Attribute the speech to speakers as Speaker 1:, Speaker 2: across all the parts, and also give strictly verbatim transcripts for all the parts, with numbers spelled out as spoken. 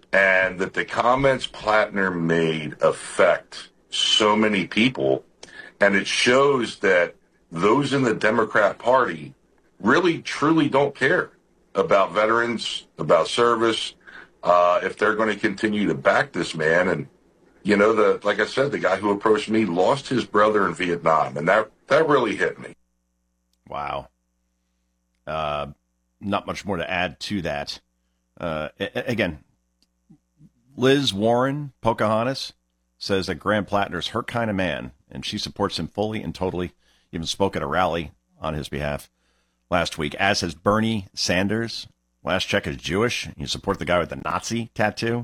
Speaker 1: and that the comments Plattner made affect so many people. And it shows that those in the Democrat Party really, truly don't care about veterans, about service, uh, if they're going to continue to back this man. And, you know, the like I said, the guy who approached me lost his brother in Vietnam, and that, that really hit me.
Speaker 2: Wow. Uh, not much more to add to that. Uh, again, Liz Warren, Pocahontas, says that Graham Plattner's her kind of man, and she supports him fully and totally, even spoke at a rally on his behalf last week, as has Bernie Sanders. Last check is Jewish. You support the guy with the Nazi tattoo.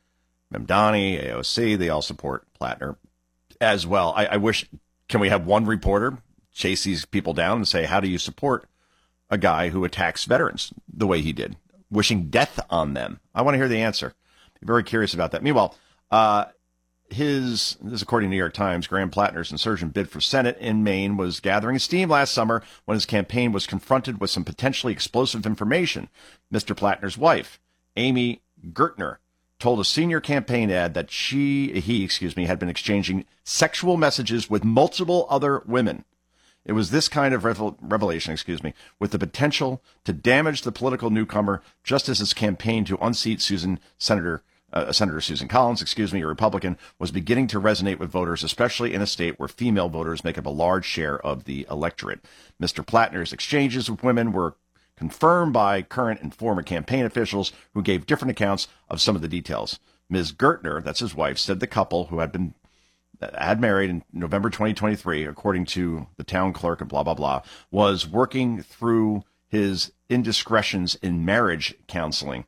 Speaker 2: Mamdani, A O C, they all support Plattner as well. I, I wish, can we have one reporter chase these people down and say, how do you support a guy who attacks veterans the way he did, wishing death on them? I want to hear the answer. I'm very curious about that. Meanwhile, uh, his, this is according to New York Times, Graham Plattner's insurgent bid for Senate in Maine was gathering steam last summer when his campaign was confronted with some potentially explosive information. Mister Plattner's wife, Amy Gertner, told a senior campaign ad that she, he, excuse me, had been exchanging sexual messages with multiple other women. It was this kind of revel- revelation, excuse me, with the potential to damage the political newcomer, just as his campaign to unseat Susan, Senator uh, Senator Susan Collins, excuse me, a Republican, was beginning to resonate with voters, especially in a state where female voters make up a large share of the electorate. Mister Plattner's exchanges with women were confirmed by current and former campaign officials who gave different accounts of some of the details. Miz Gertner, that's his wife, said the couple, who had been had married in November twenty twenty-three, according to the town clerk and blah, blah, blah, was working through his indiscretions in marriage counseling.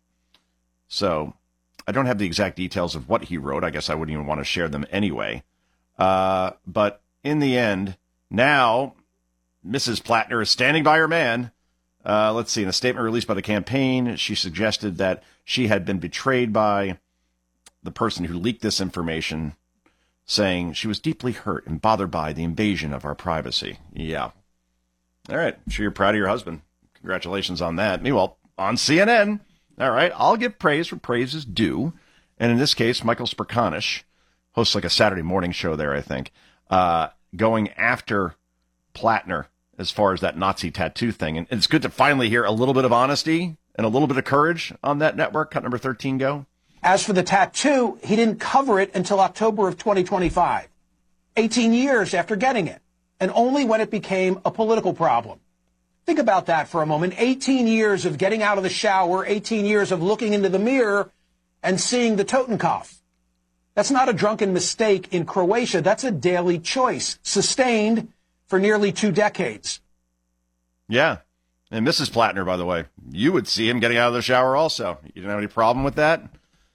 Speaker 2: So I don't have the exact details of what he wrote. I guess I wouldn't even want to share them anyway. Uh, but in the end, now Missus Plattner is standing by her man. Uh, let's see. In a statement released by the campaign, she suggested that she had been betrayed by the person who leaked this information, saying she was deeply hurt and bothered by the invasion of our privacy. Yeah. All right. I'm sure you're proud of your husband. Congratulations on that. Meanwhile, on C N N, all right, I'll give praise where praise is due. And in this case, Michael Sperkanish, hosts like a Saturday morning show there, I think, uh, going after Plattner as far as that Nazi tattoo thing. And it's good to finally hear a little bit of honesty and a little bit of courage on that network. Cut number thirteen, go.
Speaker 3: As for the tattoo, he didn't cover it until October of twenty twenty-five, eighteen years after getting it, and only when it became a political problem. Think about that for a moment. eighteen years of getting out of the shower, eighteen years of looking into the mirror and seeing the Totenkopf. That's not a drunken mistake in Croatia. That's a daily choice, sustained for nearly two decades.
Speaker 2: Yeah. And Missus Plattner, by the way, you would see him getting out of the shower also. You didn't have any problem with that?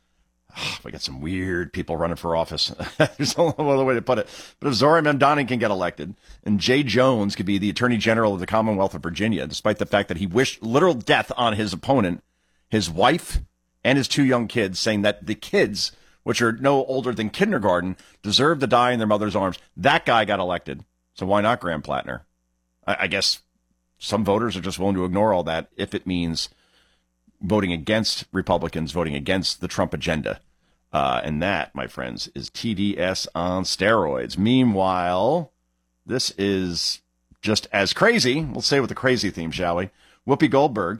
Speaker 2: Oh, we got some weird people running for office. There's no other way to put it. But if Zohran Mamdani can get elected and Jay Jones could be the Attorney General of the Commonwealth of Virginia, despite the fact that he wished literal death on his opponent, his wife, and his two young kids, saying that the kids, which are no older than kindergarten, deserve to die in their mother's arms, that guy got elected. So why not Graham Plattner? I, I guess some voters are just willing to ignore all that if it means voting against Republicans, voting against the Trump agenda. Uh, and that, my friends, is T D S on steroids. Meanwhile, this is just as crazy. We'll say with the crazy theme, shall we? Whoopi Goldberg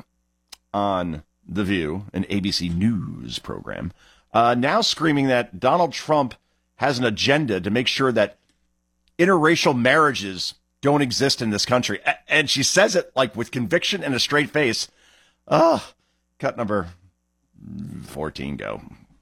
Speaker 2: on The View, an A B C News program, uh, now screaming that Donald Trump has an agenda to make sure that interracial marriages don't exist in this country. A- and she says it like with conviction and a straight face. Oh, cut number fourteen, go.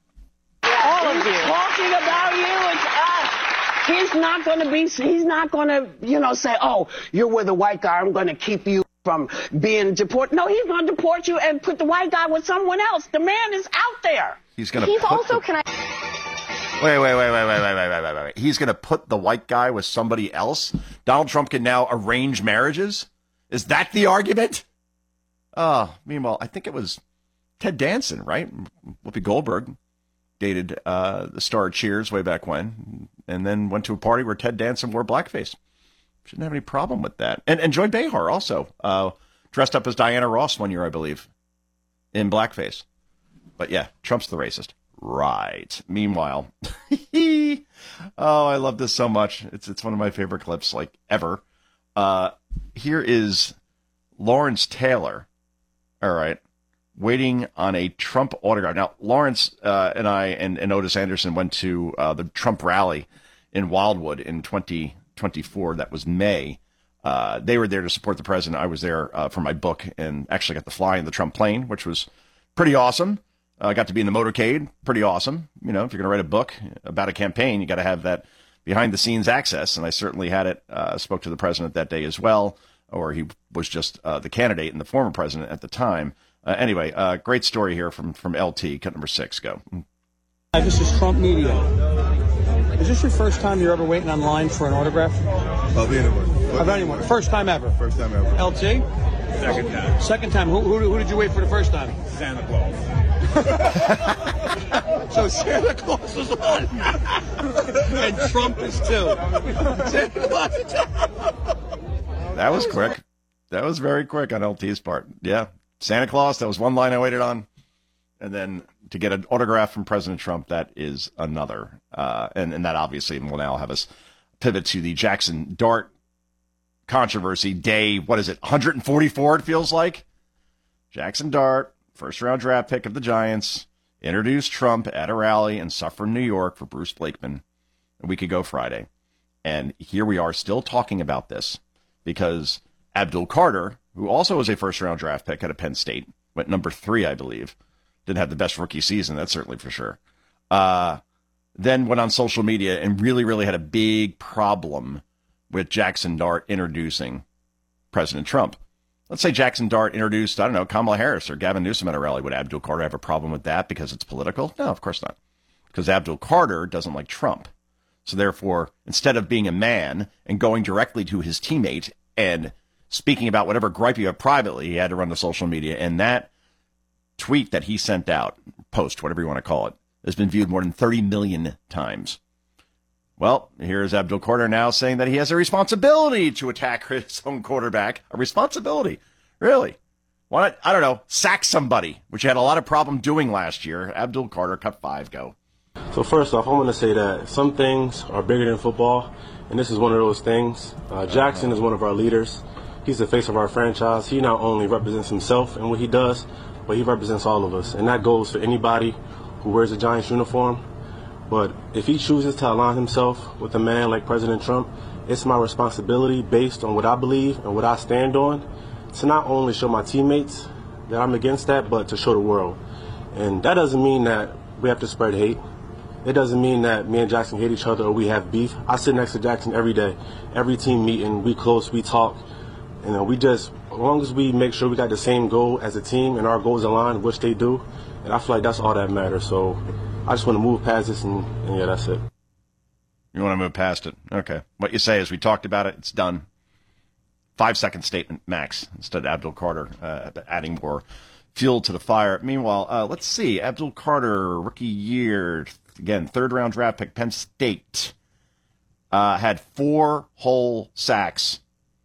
Speaker 4: All of you. He's talking about you. It's us. He's not going to be, he's not going to, you know, say, oh, you're with a white guy. I'm going to keep you from being deported. No, he's going to deport you and put the white guy with someone else. The man is out there.
Speaker 2: He's going to
Speaker 4: He's also,
Speaker 2: the...
Speaker 4: can I...
Speaker 2: Wait, wait, wait, wait, wait, wait, wait, wait, wait, wait. He's going to put the white guy with somebody else? Donald Trump can now arrange marriages? Is that the argument? Oh, meanwhile, I think it was Ted Danson, right? Whoopi Goldberg dated uh, the star of Cheers way back when, and then went to a party where Ted Danson wore blackface. Shouldn't have any problem with that. And, and Joy Behar also uh, dressed up as Diana Ross one year, I believe, in blackface. But yeah, Trump's the racist. right. Meanwhile, oh, I love this so much. It's it's one of my favorite clips, like, ever. Uh, here is Lawrence Taylor, all right, waiting on a Trump autograph. Now, Lawrence uh, and I and, and Otis Anderson went to uh, the Trump rally in Wildwood in twenty twenty-four. That was May. Uh, they were there to support the president. I was there uh, for my book and actually got to fly in the Trump plane, which was pretty awesome. I uh, got to be in the motorcade. Pretty awesome. You know, if you're going to write a book about a campaign, you got to have that behind-the-scenes access, and I certainly had it. Uh, spoke to the president that day as well, or he was just uh, the candidate and the former president at the time. Uh, anyway, uh, great story here from, from L T. Cut number six, go.
Speaker 5: Hi, this is Trump Media. Is this your first time you're ever waiting online for an autograph?
Speaker 6: Of anyone.
Speaker 5: Of anyone. First time ever?
Speaker 6: First time ever.
Speaker 5: L T?
Speaker 6: Second time.
Speaker 5: Second time. Who, who, who did you wait for the first time?
Speaker 6: Santa Claus.
Speaker 5: So Santa Claus was one. And Trump is two. Santa Claus is two.
Speaker 2: That was quick. That was very quick on L T's part. Yeah. Santa Claus, that was one line I waited on. And then to get an autograph from President Trump, that is another. Uh, and, and that obviously will now have us pivot to the Jackson Dart controversy. Day, what is it, one hundred forty-four, it feels like? Jackson Dart, first round draft pick of the Giants, introduced Trump at a rally in Suffern, New York for Bruce Blakeman a week ago Friday. And here we are still talking about this because Abdul Carter, who also was a first round draft pick out of Penn State, went number three, I believe. Didn't have the best rookie season, that's certainly for sure. Uh, then went on social media and really, really had a big problem with Jackson Dart introducing President Trump. Let's say Jackson Dart introduced, I don't know, Kamala Harris or Gavin Newsom at a rally. Would Abdul Carter have a problem with that because it's political? No, of course not. Because Abdul Carter doesn't like Trump. So therefore, instead of being a man and going directly to his teammate and speaking about whatever gripe you have privately, he had to run to social media. And that tweet that he sent out, post, whatever you want to call it, has been viewed more than thirty million times. Well, here's Abdul Carter now saying that he has a responsibility to attack his own quarterback. A responsibility? Really? Why not, I don't know, sack somebody, which he had a lot of problem doing last year. Abdul Carter, cut five, go.
Speaker 7: So first off, I want to say that some things are bigger than football, and this is one of those things. Uh, Jackson is one of our leaders. He's the face of our franchise. He not only represents himself and what he does, but he represents all of us. And that goes for anybody who wears a Giants uniform. But if he chooses to align himself with a man like President Trump, it's my responsibility, based on what I believe and what I stand on, to not only show my teammates that I'm against that, but to show the world. And that doesn't mean that we have to spread hate. It doesn't mean that me and Jackson hate each other or we have beef. I sit next to Jackson every day, every team meeting, we close, we talk. You know, we just, as long as we make sure we got the same goal as a team and our goals align, which they do, and I feel like that's all that matters. So I just want to move past this, and, and yeah, that's it.
Speaker 2: You want to move past it? Okay. What you say is we talked about it, it's done. Five-second statement max, instead of Abdul Carter uh, adding more fuel to the fire. Meanwhile, uh, let's see. Abdul Carter, rookie year, again, third-round draft pick, Penn State, uh, had four whole sacks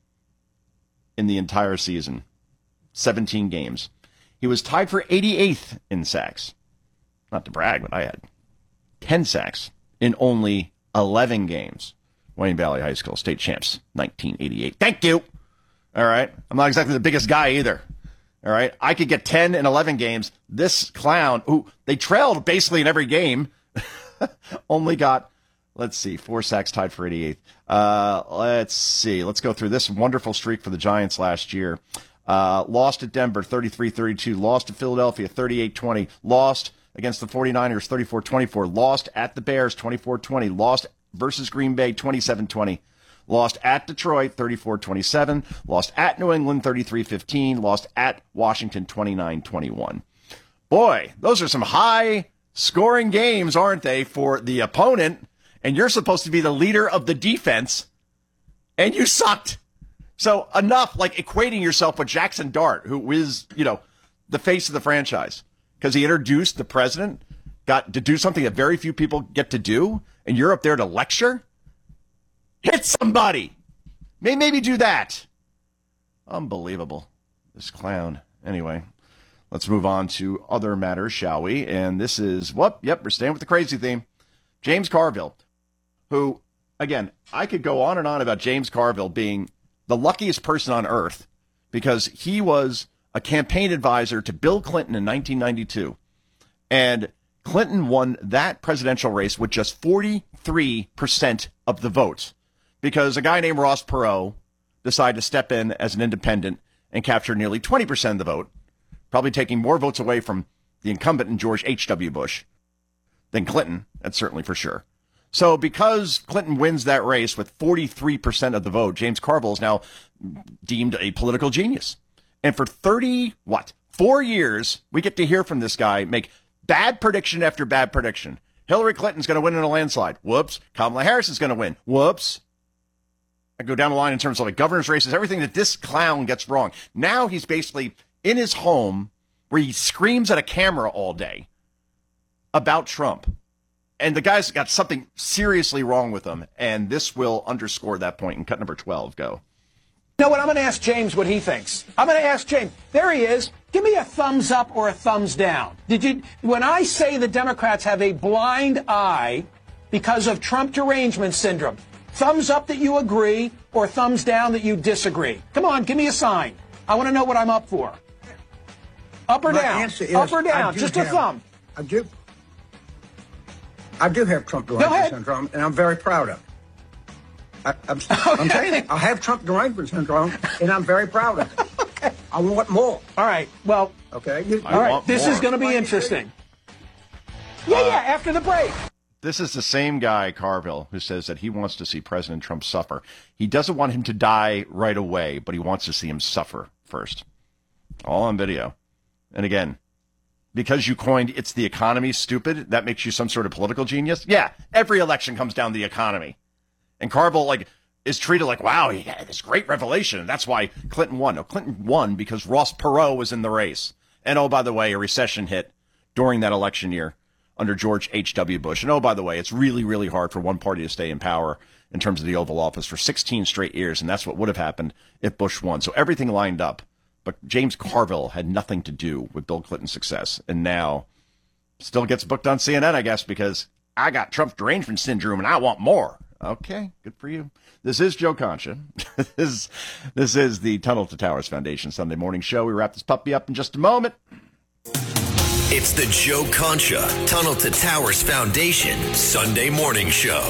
Speaker 2: in the entire season, seventeen games. He was tied for eighty-eighth in sacks. Not to brag, but I had ten sacks in only eleven games. Wayne Valley High School, state champs, nineteen eighty-eight. Thank you. All right. I'm not exactly the biggest guy either. All right. I could get ten in eleven games. This clown, who they trailed basically in every game, only got, let's see, four sacks, tied for eighty-eighth. Uh, let's see. Let's go through this wonderful streak for the Giants last year. Uh, lost at Denver, thirty-three thirty-two. Lost to Philadelphia, thirty-eight twenty. Lost against the 49ers, thirty-four twenty-four. Lost at the Bears, twenty-four twenty. Lost versus Green Bay, twenty-seven twenty. Lost at Detroit, thirty-four twenty-seven. Lost at New England, thirty-three fifteen. Lost at Washington, twenty-nine twenty-one. Boy, those are some high-scoring games, aren't they, for the opponent? And you're supposed to be the leader of the defense, and you sucked. So enough, like, equating yourself with Jackson Dart, who is, you know, the face of the franchise, because he introduced the president, got to do something that very few people get to do, and you're up there to lecture? Hit somebody. Maybe do that. Unbelievable. This clown. Anyway, Let's move on to other matters, shall we? And this is, whoop, yep, we're staying with the crazy theme. James Carville, who, again, I could go on and on about James Carville being the luckiest person on earth because he was a campaign advisor to Bill Clinton in nineteen ninety-two. And Clinton won that presidential race with just forty-three percent of the votes because a guy named Ross Perot decided to step in as an independent and capture nearly twenty percent of the vote, probably taking more votes away from the incumbent in George H W. Bush than Clinton, that's certainly for sure. So because Clinton wins that race with forty-three percent of the vote, James Carville is now deemed a political genius. And for thirty, what, four years, we get to hear from this guy make bad prediction after bad prediction. Hillary Clinton's going to win in a landslide. Whoops. Kamala Harris is going to win. Whoops. I go down the line in terms of like governor's races, everything that this clown gets wrong. Now he's basically in his home where he screams at a camera all day about Trump. And the guy's got something seriously wrong with him. And this will underscore that point in cut number twelve. Go.
Speaker 3: You know what? I'm going to ask James what he thinks. I'm going to ask James. There he is. Give me a thumbs up or a thumbs down. Did you? When I say the Democrats have a blind eye because of Trump derangement syndrome, thumbs up that you agree or thumbs down that you disagree. Come on, give me a sign. I want to know what I'm up for. Up or
Speaker 8: My
Speaker 3: down?
Speaker 8: answer is,
Speaker 3: Up or down?
Speaker 8: I do
Speaker 3: Just a
Speaker 8: have-
Speaker 3: thumb.
Speaker 8: I do. I do have Trump derangement syndrome, and I'm very proud of it. I, I'm, I'm saying it. I have Trump derangement syndrome, and I'm very proud of it. Okay. I want more.
Speaker 3: All right. Well,
Speaker 8: okay. You,
Speaker 3: all right.
Speaker 2: want
Speaker 3: This
Speaker 2: more.
Speaker 3: is going to be interesting. Yeah, yeah, after the break.
Speaker 2: This is the same guy, Carville, who says that he wants to see President Trump suffer. He doesn't want him to die right away, but he wants to see him suffer first. All on video. And again, because you coined "it's the economy" stupid, that makes you some sort of political genius? Yeah, every election comes down to the economy. And Carville, like, is treated like, wow, he had this great revelation, and that's why Clinton won. No, Clinton won because Ross Perot was in the race. And, oh, by the way, a recession hit during that election year under George H W. Bush. And, oh, by the way, it's really, really hard for one party to stay in power in terms of the Oval Office for sixteen straight years, and that's what would have happened if Bush won. So everything lined up. But James Carville had nothing to do with Bill Clinton's success, and now still gets booked on C N N, I guess, because I got Trump derangement syndrome and I want more. Okay, good for you. This is Joe Concha. this, is, this is the Tunnel to Towers Foundation Sunday morning show. We wrap this puppy up in just a moment.
Speaker 9: It's the Joe Concha Tunnel to Towers Foundation Sunday morning show.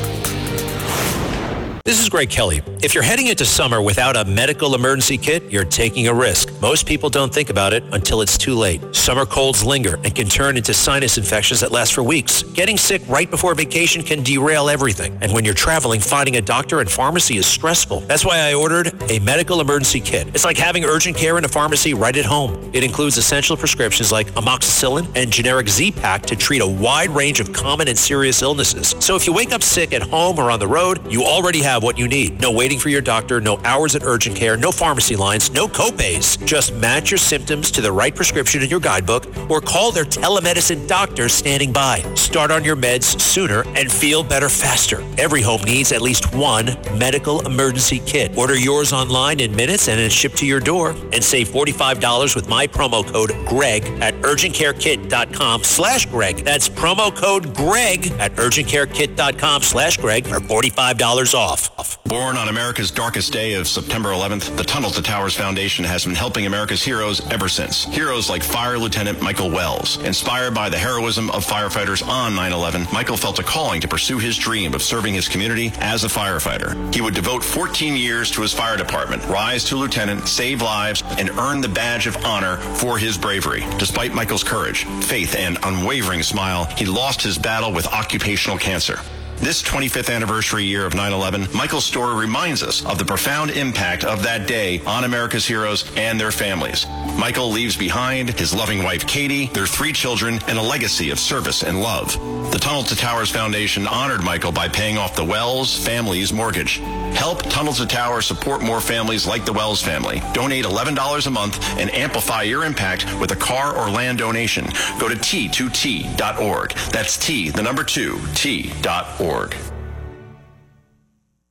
Speaker 10: This is Greg Kelly. If you're heading into summer without a medical emergency kit, you're taking a risk. Most people don't think about it until it's too late. Summer colds linger and can turn into sinus infections that last for weeks. Getting sick right before vacation can derail everything. And when you're traveling, finding a doctor and pharmacy is stressful. That's why I ordered a medical emergency kit. It's like having urgent care in a pharmacy right at home. It includes essential prescriptions like amoxicillin and generic Z-Pak to treat a wide range of common and serious illnesses. So if you wake up sick at home or on the road, you already have what you need. No waiting for your doctor, no hours at urgent care, no pharmacy lines, no copays. Just match your symptoms to the right prescription in your guidebook or call their telemedicine doctor standing by. Start on your meds sooner and feel better faster. Every home needs at least one medical emergency kit. Order yours online in minutes and it's shipped to your door. And save forty-five dollars with my promo code GREG at urgentcarekit.com slash Greg. That's promo code GREG at urgentcarekit.com slash Greg for forty-five dollars off.
Speaker 11: Born on America's darkest day of September eleventh, the Tunnel to Towers Foundation has been helping America's heroes ever since. Heroes like Fire Lieutenant Michael Wells. Inspired by the heroism of firefighters on nine eleven, Michael felt a calling to pursue his dream of serving his community as a firefighter. He would devote fourteen years to his fire department, rise to lieutenant, save lives, and earn the badge of honor for his bravery. Despite Michael's courage, faith, and unwavering smile, he lost his battle with occupational cancer. This twenty-fifth anniversary year of nine eleven, Michael's story reminds us of the profound impact of that day on America's heroes and their families. Michael leaves behind his loving wife, Katie, their three children, and a legacy of service and love. The Tunnel to Towers Foundation honored Michael by paying off the Wells family's mortgage. Help Tunnel to Towers support more families like the Wells family. Donate eleven dollars a month and amplify your impact with a car or land donation. Go to T two T dot org. That's T, the number two, T dot org.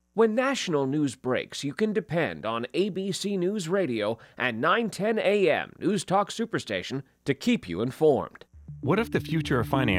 Speaker 12: When national news breaks, you can depend on A B C News Radio and nine ten A M News Talk Superstation to keep you informed.
Speaker 13: What if the future of finance